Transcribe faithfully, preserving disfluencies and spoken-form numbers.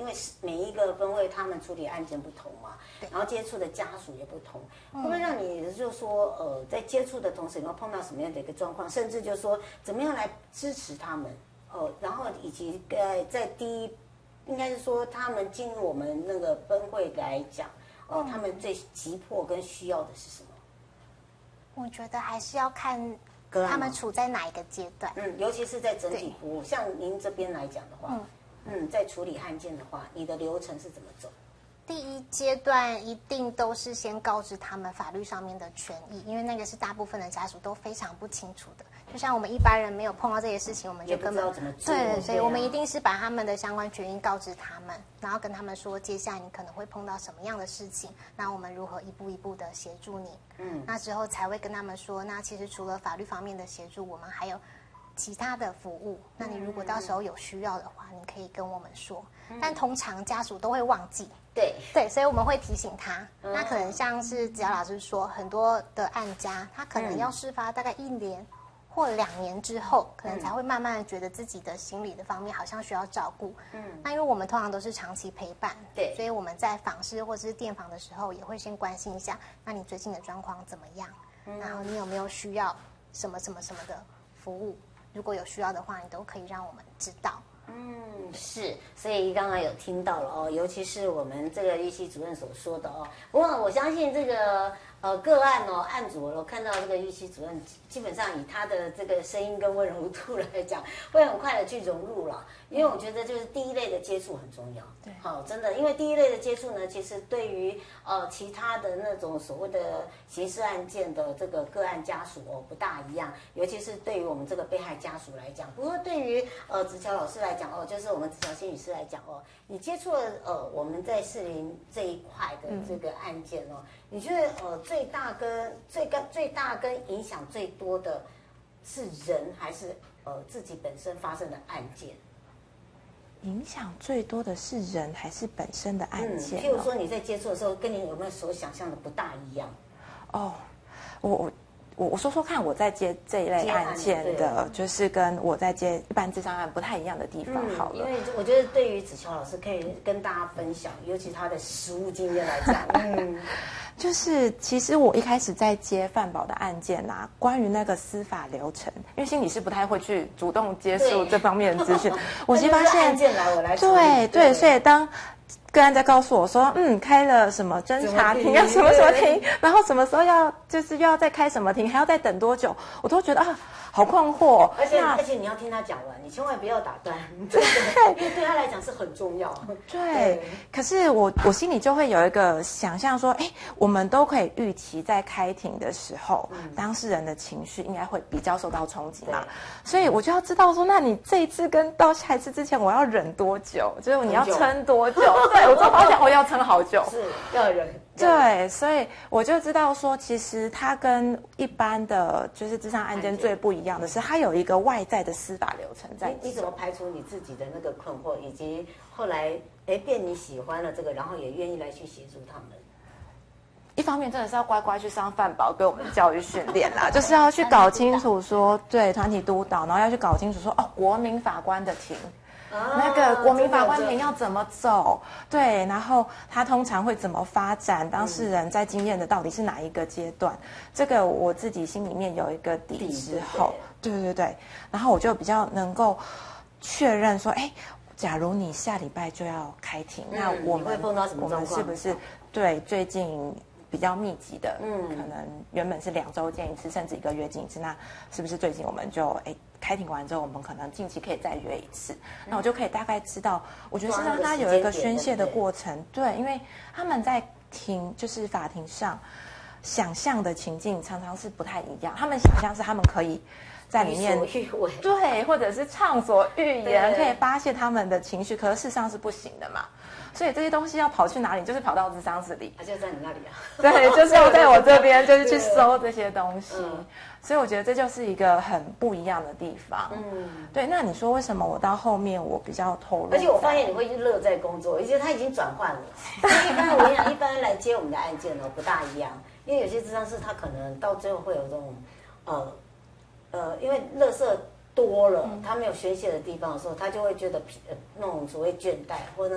为每一个分会他们处理案件不同嘛，然后接触的家属也不同，会不会让你就说呃在接触的同时，有没有碰到什么样的一个状况，甚至就说怎么样来支持他们？哦，然后以及呃在第一，应该是说他们进入我们那个分会来讲，哦，他们最急迫跟需要的是什么？ 我觉得还是要看他们处在哪一个阶段。 嗯，尤其是在整体服务，像您这边来讲的话，嗯，嗯，在处理案件的话，你的流程是怎么走？ 第一阶段一定都是先告知他们法律上面的权益，因为那个是大部分的家属都非常不清楚的。就像我们一般人没有碰到这些事情，我们就根本怎么做。 对，所以我们一定是把他们的相关权益告知他们，然后跟他们说接下来你可能会碰到什么样的事情，那我们如何一步一步的协助你。嗯，那之后才会跟他们说，那其实除了法律方面的协助，我们还有其他的服务。那你如果到时候有需要的话，你可以跟我们说。但通常家属都会忘记。 对对，所以我们会提醒他。嗯、那可能像是子瑶老师说，很多的案家，他可能要事发大概一年或两年之后，可能才会慢慢的觉得自己的心理的方面好像需要照顾。嗯，那因为我们通常都是长期陪伴， 对， 所以我们在访视或者是电访的时候，也会先关心一下，那你最近的状况怎么样？嗯、然后你有没有需要什么什么什么的服务？如果有需要的话，你都可以让我们知道。 嗯，是，所以刚刚有听到了哦，尤其是我们这个玉溪主任所说的哦。不过我相信这个呃个案哦，案主我看到这个玉溪主任，基本上以他的这个声音跟温柔度来讲，会很快的去融入了。因为我觉得就是第一类的接触很重要。对，好，真的，因为第一类的接触呢，其实对于呃其他的那种所谓的刑事案件的这个个案家属哦不大一样，尤其是对于我们这个被害家属来讲。不过对于呃子乔老师来讲哦，就是我们子乔心理师来讲哦，你接触了呃我们在士林这一块的这个案件哦，嗯、你觉得呃最大跟最跟最大跟影响最多的是人还是呃自己本身发生的案件？ 影响最多的是人还是本身的案件、哦？ 嗯，譬如说你在接触的时候，跟你有没有所想象的不大一样？ 哦，我我我我说说看，我在接这一类案件的，就是跟我在接一般智商案不太一样的地方。好了、嗯， 因为我觉得对于子乔老师可以跟大家分享，尤其他的实务经验来讲，嗯。 就是其实我一开始在接范保的案件啊，关于那个司法流程，因为心理师不太会去主动接触这方面的资讯，我先发现， 案件来我来处理对对，所以当个案在告诉我说，嗯，开了什么侦查庭，要什么什么庭，然后什么时候要就是又要再开什么庭，还要再等多久，我都觉得啊。好困惑， 而且而且你要听他讲完，你千万不要打断，对，因为对他来讲是很重要。 对，对可是我我心里就会有一个想象说，哎，我们都可以预期在开庭的时候，嗯、当事人的情绪应该会比较受到冲击嘛，所以我就要知道说，那你这一次跟到下一次之前，我要忍多久？就是你要撑多久？对，我就发现我要撑好久， 是要忍。 对，所以我就知道说，其实它跟一般的就是智商案件最不一样的是，它有一个外在的司法流程在。 你你怎么排除你自己的那个困惑，以及后来哎变你喜欢了这个，然后也愿意来去协助他们？ 一方面真的是要乖乖去上范保，给我们教育训练啦，就是要去搞清楚说，对团体督导，然后要去搞清楚说，哦，国民法官的庭。那个国民法官庭要怎么走？对，然后他通常会怎么发展？当事人在经验的到底是哪一个阶段？这个我自己心里面有一个底之后，对对对，然后我就比较能够确认说，哎，假如你下礼拜就要开庭， 嗯、 那我们会碰到什么状况？ 我们是不是对最近？比较密集的，嗯，可能原本是两周见一次，甚至一个月见一次。那是不是最近我们就哎开庭完之后，我们可能近期可以再约一次？那我就可以大概知道，我觉得是让他有一个宣泄的过程，对，因为他们在庭就是法庭上想象的情境常常是不太一样，他们想象是他们可以在里面对，或者是畅所欲言，可以发泄他们的情绪，可是事实上是不行的嘛。所以这些东西要跑去哪里？就是跑到咨商室里， 它就在你那里啊。 对，就是要在我这边，就是去搜这些东西。嗯、所以我觉得这就是一个很不一样的地方。嗯，对。那你说为什么我到后面我比较投入？ 而且我发现你会乐在工作，而且他已经转换了。一般我跟你讲，一般来接我们的案件哦，不大一样，因为有些咨商室他可能到最后会有这种，呃呃，因为垃圾多了，他没有宣泄的地方的时候，他就会觉得疲呃那种所谓倦怠或者。